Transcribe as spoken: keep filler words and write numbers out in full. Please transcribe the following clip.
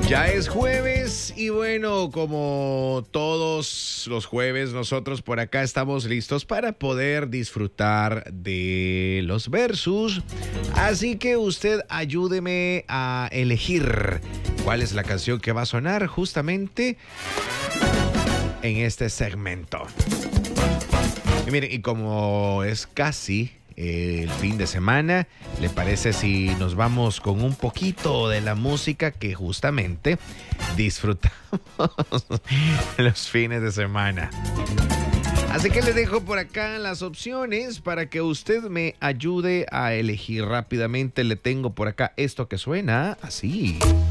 Ya es jueves y bueno, como todos los jueves, nosotros por acá estamos listos para poder disfrutar de los versus. Así que usted ayúdeme a elegir cuál es la canción que va a sonar justamente en este segmento. Y miren, y como es casi el fin de semana, ¿le parece si nos vamos con un poquito de la música que justamente disfrutamos los fines de semana? Así que le dejo por acá las opciones para que usted me ayude a elegir rápidamente. Le tengo por acá esto que suena así.